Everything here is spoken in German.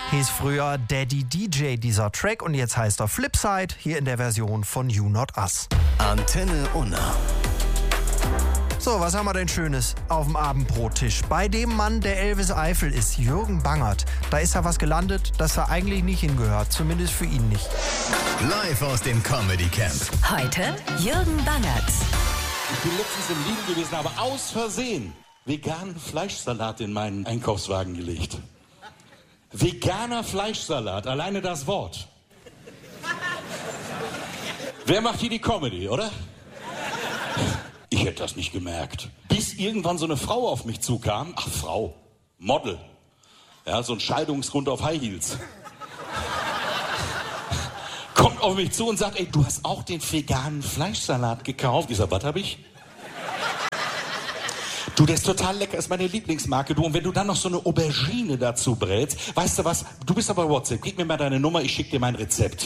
Hieß früher Daddy DJ dieser Track und jetzt heißt er Flipside, hier in der Version von You Not Us. Antenne Unna. So, was haben wir denn Schönes auf dem Abendbrottisch? Bei dem Mann, der Elvis Eifel ist, Jürgen Bangert. Da ist ja was gelandet, das da eigentlich nicht hingehört, zumindest für ihn nicht. Live aus dem Comedy Camp. Heute Jürgen Bangert. Ich bin letztens im Lidl gewesen, aber aus Versehen veganen Fleischsalat in meinen Einkaufswagen gelegt. Veganer Fleischsalat, alleine das Wort. Wer macht hier die Comedy, oder? Ich hätte das nicht gemerkt. Bis irgendwann so eine Frau auf mich zukam. Ach, Frau. Model. Ja, so ein Scheidungsgrund auf High Heels. Kommt auf mich zu und sagt, ey, du hast auch den veganen Fleischsalat gekauft. Ich sag, was hab ich? Du, der ist total lecker, ist meine Lieblingsmarke, du. Und wenn du dann noch so eine Aubergine dazu brätst, weißt du was, du bist aber WhatsApp, gib mir mal deine Nummer, ich schick dir mein Rezept.